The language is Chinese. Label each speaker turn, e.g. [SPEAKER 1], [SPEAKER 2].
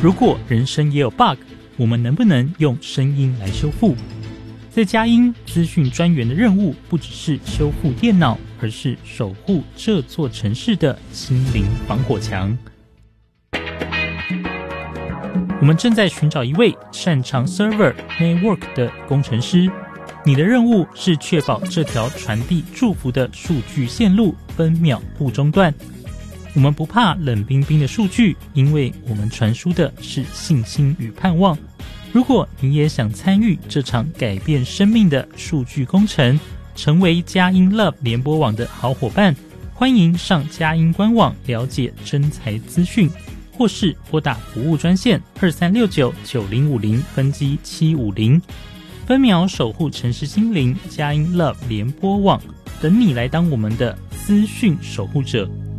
[SPEAKER 1] 如果人生也有 bug， 我们能不能用声音来修复？在佳音资讯专员的任务不只是修复电脑，而是守护这座城市的心灵防火墙。我们正在寻找一位擅长 server network 的工程师，你的任务是确保这条传递祝福的数据线路分秒不中断。我们不怕冷冰冰的数据，因为我们传输的是信心与盼望。如果你也想参与这场改变生命的数据工程，成为佳音 Love 联播网的好伙伴，欢迎上佳音官网了解征才资讯，或是拨打服务专线23699050分机750，分秒守护城市心灵，佳音 Love 联播网，等你来当我们的资讯守护者。